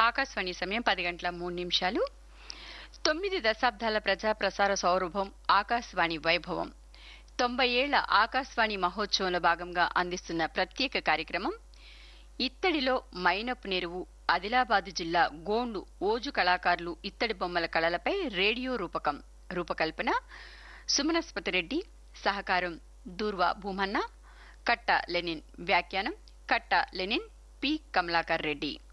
ఆకాశవాణి సమయం 10:03. 9 దశాబ్దాల ప్రజా ప్రసార సౌరభం ఆకాశవాణి వైభవం 90 ఏళ్ల ఆకాశవాణి మహోత్సవంలో భాగంగా అందిస్తున్న ప్రత్యేక కార్యక్రమం ఇత్తడిలో మైనపు నెరువు. ఆదిలాబాదు జిల్లా గోండు ఓజు కళాకారులు ఇత్తడి బొమ్మల కళలపై రేడియో రూపకల్పన సుమనస్పతి రెడ్డి, సహకారం దూర్వా భూమన్న, కట్ట లెనిన్, వ్యాఖ్యానం కట్ట లెనిన్, పి కమలాకర్ రెడ్డి.